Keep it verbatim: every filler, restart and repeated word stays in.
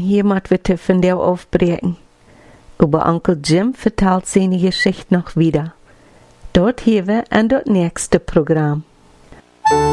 hier moet wir von der aufbrechen. Über Onkel Jim vertelt seine Geschichte noch wieder. Dort hier wir an das nächste Programm.